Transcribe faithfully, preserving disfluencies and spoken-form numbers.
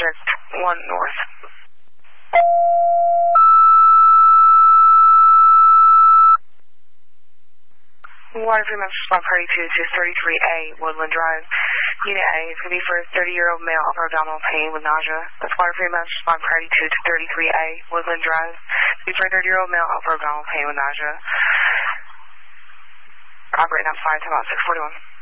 District one North. Water Free Message Spot Party two to thirty-three A Woodland Drive. Unit A is going to be for a thirty-year-old male upper abdominal pain with nausea. That's Water Free Message Spot Party two to thirty-three A Woodland Drive. Be for a thirty-year-old male upper abdominal pain with nausea. Operating at five, time out six forty-one.